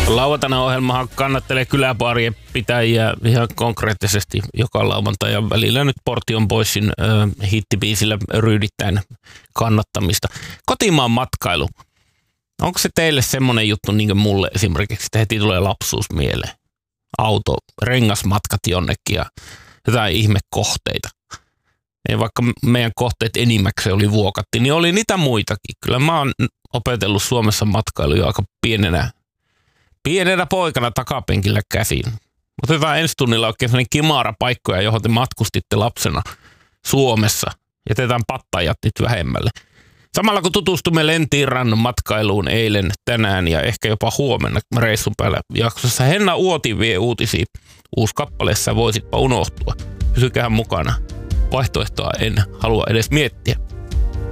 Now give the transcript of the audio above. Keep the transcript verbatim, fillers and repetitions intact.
Lauantaina ohjelmahan kannattelee kyläbaarien pitäjiä ihan konkreettisesti joka lauantai ja välillä nyt Portion Boysin äh, hittibiisillä ryydittäen kannattamista. Kotimaan matkailu. Onko se teille semmoinen juttu niin kuin mulle esimerkiksi, että heti tulee lapsuus mieleen? Auto, rengasmatkat jonnekin ja jotain ihmekohteita. Ja vaikka meidän kohteet enimmäkseen oli Vuokatti, niin oli niitä muitakin. Kyllä mä oon opetellut Suomessa matkailuja aika pienenä, pienenä poikana takapenkillä käsin. Otetaan ensi tunnilla oikein sellainen kimara paikkoja, johon te matkustitte lapsena Suomessa. Jätetään pattajat nyt vähemmälle. Samalla kun tutustumme Lentirannan matkailuun eilen, tänään ja ehkä jopa huomenna reissun päällä jaksossa, Henna Uoti vie uutisia uusi kappaleessa, voisitpa unohtua. Pysykäähän mukana. Vaihtoehtoa en halua edes miettiä.